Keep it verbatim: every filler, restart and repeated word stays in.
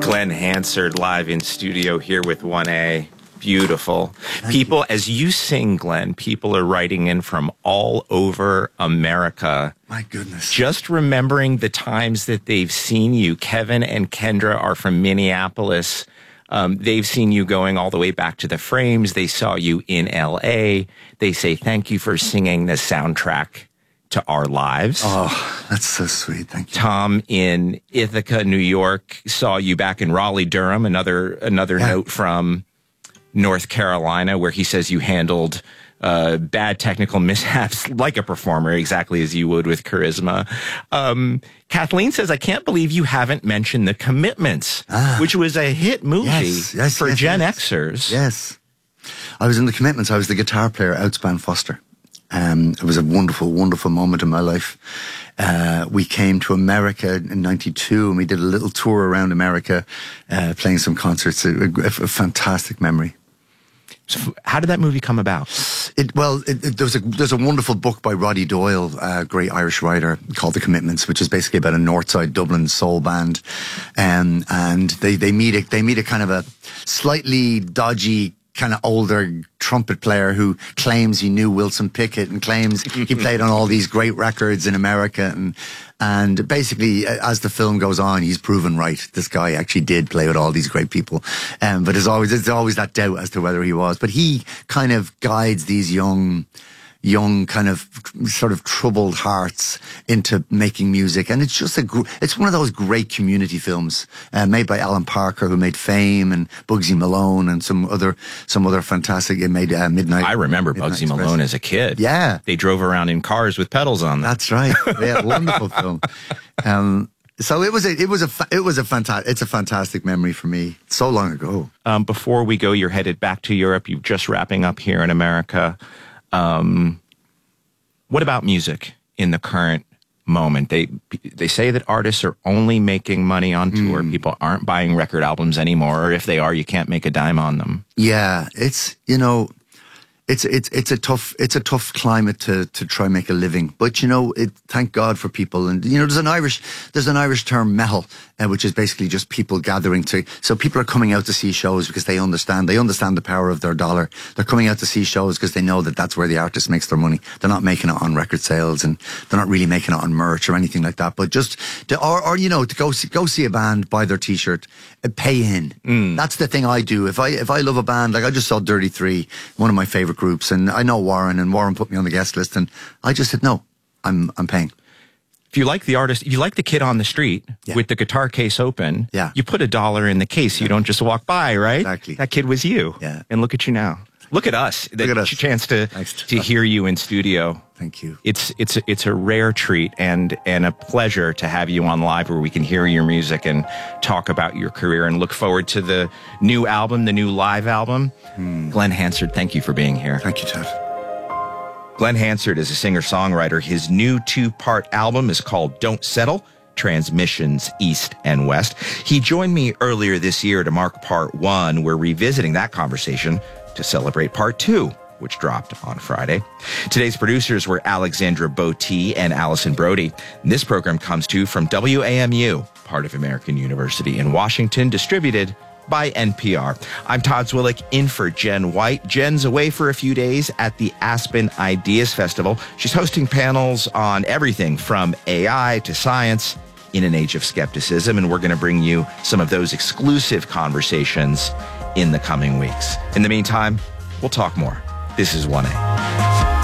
Glenn Hansard live in studio here with one A. Beautiful. Thank people, you. As you sing, Glenn, people are writing in from all over America. My goodness. Just remembering the times that they've seen you. Kevin and Kendra are from Minneapolis. Um, they've seen you going all the way back to the Frames. They saw you in L A. They say thank you for singing the soundtrack to our lives. Oh, that's so sweet. Thank you. Tom in Ithaca, New York, saw you back in Raleigh, Durham. Another another yeah. note from North Carolina, where he says you handled uh, bad technical mishaps like a performer, exactly as you would with charisma. Um, Kathleen says, I can't believe you haven't mentioned The Commitments, ah, which was a hit movie yes, yes, for yes, Gen yes. Xers. Yes. I was in The Commitments. I was the guitar player, Outspan Foster. Um, it was a wonderful, wonderful moment in my life. Uh, we came to America in ninety-two and we did a little tour around America, uh, playing some concerts. A, a, a fantastic memory. So how did that movie come about? It, well, it, it, there's a there's a wonderful book by Roddy Doyle, a great Irish writer, called The Commitments, which is basically about a Northside Dublin soul band, um, and they they meet a, they meet a kind of a slightly dodgy, kind of older trumpet player who claims he knew Wilson Pickett and claims he played on all these great records in America, and and basically as the film goes on, he's proven right. This guy actually did play with all these great people, um, but there's always there's always that doubt as to whether he was. But he kind of guides these young. young kind of sort of troubled hearts into making music, and it's just a gr- it's one of those great community films uh, made by Alan Parker, who made Fame and Bugsy Malone and some other some other fantastic. It made uh, Midnight. I remember Midnight Bugsy Express. Malone as a kid. Yeah, they drove around in cars with pedals on them. That's right. Yeah, wonderful film. Um, so it was a it was a fa- it was a fantastic it's a fantastic memory for me. So long ago. Um, before we go, you're headed back to Europe. You're just wrapping up here in America. Um, what about music in the current moment? They they say that artists are only making money on tour. Mm. People aren't buying record albums anymore, or if they are, you can't make a dime on them. Yeah, it's you know, it's it's it's a tough it's a tough climate to to try and make a living. But you know, it thank God for people, and you know, there's an Irish there's an Irish term mehel, uh, which is basically just people gathering to. So people are coming out to see shows because they understand they understand the power of their dollar. They're coming out to see shows because they know that that's where the artist makes their money. They're not making it on record sales, and they're not really making it on merch or anything like that. But just to, or or you know, to go see, go see a band, buy their T-shirt, uh, pay in. Mm. That's the thing I do. If I if I love a band, like I just saw Dirty Three, one of my favorite groups, and I know Warren, and Warren put me on the guest list, and I just said no, I'm I'm paying. If you like the artist, if you like the kid on the street yeah. with the guitar case open, yeah. you put a dollar in the case. You don't just walk by, right? Exactly. That kid was you. Yeah. And look at you now. Look at us. Look at us. Chance to to hear you in studio. Thank you. It's it's a, it's a rare treat and and a pleasure to have you on live, where we can hear your music and talk about your career, and look forward to the new album, the new live album. Hmm. Glenn Hansard, thank you for being here. Thank you, Ted. Glenn Hansard is a singer-songwriter. His new two-part album is called Don't Settle, Transmissions East and West. He joined me earlier this year to mark part one. We're revisiting that conversation to celebrate part two, which dropped on Friday. Today's producers were Alexandra Botti and Allison Brody. And this program comes to you from W A M U, part of American University in Washington, distributed by N P R. I'm Todd Zwillich, in for Jen White. Jen's away for a few days at the Aspen Ideas Festival. She's hosting panels on everything from A I to science in an age of skepticism, and we're going to bring you some of those exclusive conversations in the coming weeks. In the meantime, we'll talk more. This is one A.